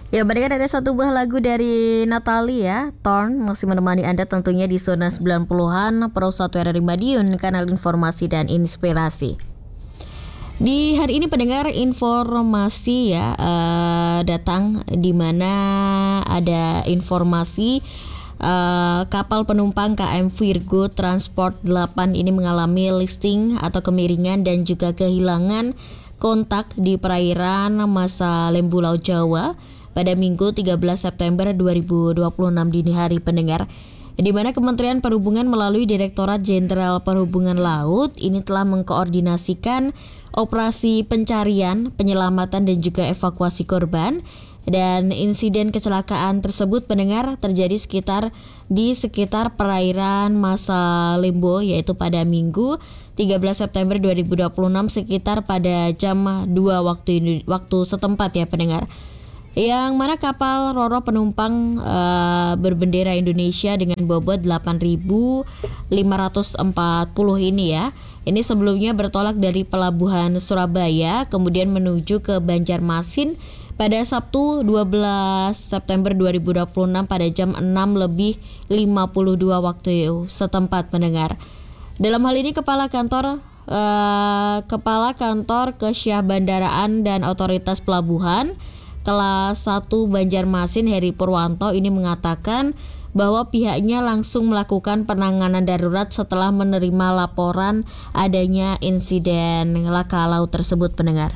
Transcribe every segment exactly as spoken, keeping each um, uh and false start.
Ya, mereka ada satu buah lagu dari Natalia, Torn, masih menemani Anda tentunya di zona sembilan puluhan, Pro satu R R I Madiun, kanal informasi dan inspirasi. Di hari ini pendengar informasi ya uh, datang di mana ada informasi uh, kapal penumpang K M Virgo Transport delapan ini mengalami listing atau kemiringan dan juga kehilangan kontak di perairan Masa Lembu Laut Jawa pada Minggu tiga belas September dua ribu dua puluh enam dini hari pendengar, di mana Kementerian Perhubungan melalui Direktorat Jenderal Perhubungan Laut ini telah mengkoordinasikan operasi pencarian, penyelamatan dan juga evakuasi korban. Dan insiden kecelakaan tersebut pendengar terjadi sekitar di sekitar perairan Masa Lembu, yaitu pada Minggu tiga belas September dua ribu dua puluh enam sekitar pada jam dua waktu waktu setempat ya pendengar. Yang mana kapal Ro-Ro penumpang uh, berbendera Indonesia dengan bobot delapan ribu lima ratus empat puluh ini ya. Ini sebelumnya bertolak dari pelabuhan Surabaya kemudian menuju ke Banjarmasin pada Sabtu dua belas September dua ribu dua puluh enam pada jam enam lebih lima puluh dua waktu setempat pendengar. Dalam hal ini Kepala Kantor uh, Kepala Kantor Kesyah Bandaraan dan Otoritas Pelabuhan Kelas satu Banjarmasin Heri Purwanto ini mengatakan bahwa pihaknya langsung melakukan penanganan darurat setelah menerima laporan adanya insiden laka laut tersebut pendengar.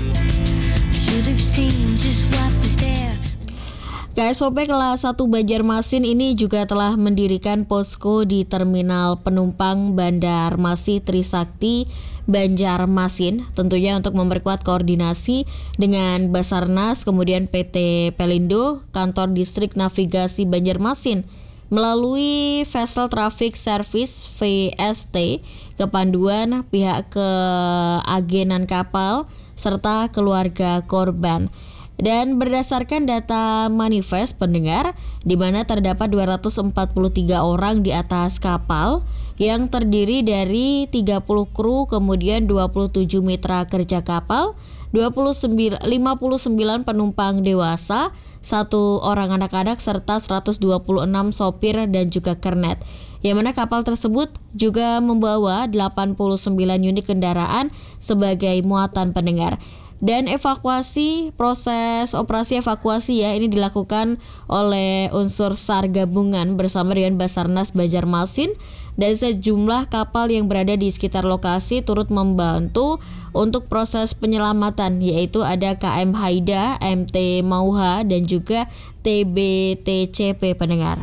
K S O P Kelas satu Banjarmasin ini juga telah mendirikan posko di Terminal Penumpang Bandar Masi Trisakti Banjarmasin, tentunya untuk memperkuat koordinasi dengan Basarnas, kemudian P T Pelindo, Kantor Distrik Navigasi Banjarmasin, melalui Vessel Traffic Service V S T, kepanduan pihak keagenan kapal, serta keluarga korban. Dan berdasarkan data manifest pendengar, di mana terdapat dua ratus empat puluh tiga orang di atas kapal yang terdiri dari tiga puluh kru, kemudian dua puluh tujuh mitra kerja kapal, lima puluh sembilan penumpang dewasa, satu orang anak-anak serta seratus dua puluh enam sopir dan juga kernet. Yang mana kapal tersebut juga membawa delapan puluh sembilan unit kendaraan sebagai muatan pendengar. Dan evakuasi, proses operasi evakuasi ya ini dilakukan oleh unsur SAR gabungan bersama dengan Basarnas Banjarmasin, dan sejumlah kapal yang berada di sekitar lokasi turut membantu untuk proses penyelamatan, yaitu ada K M Haida, M T Mauha dan juga T B T C P pendengar.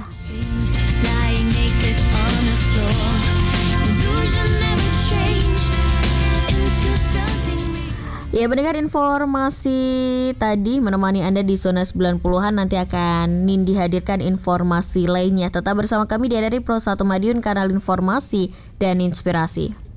Ya pendengar, informasi tadi menemani Anda di zona sembilan puluhan, nanti akan Nindi hadirkan informasi lainnya. Tetap bersama kami di R R I Pro satu Madiun, kanal informasi dan inspirasi.